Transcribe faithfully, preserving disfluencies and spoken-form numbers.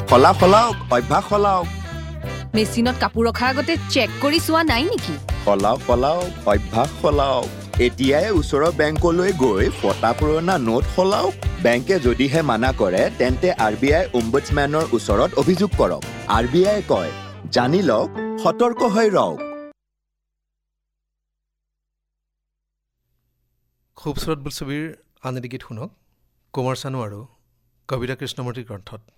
সলা সলাওক অভ্যাস সলাওক মেচিনত কাপোৰ ৰখাৰ আগতে চেক কৰি চোৱা নাই নেকি সলাওক সলাওক অভ্যাস সলাওক এতিয়াই ওচৰৰ বেংকলৈ গৈ ফটা পুৰণা নোট সলাওক বেংকে যদিহে মানা কৰে তেন্তে আৰ বি আই ওম্বুডছমেনৰ ওচৰত অভিযোগ কৰক আৰ বি আই কয় জানি লওক সতৰ্ক হৈ ৰওক খুবসুৰত বোলছবিৰ আন এটি গীত শুনক কুমাৰ চানু আৰু কবিতা কৃষ্ণমূৰ্তিৰ কণ্ঠত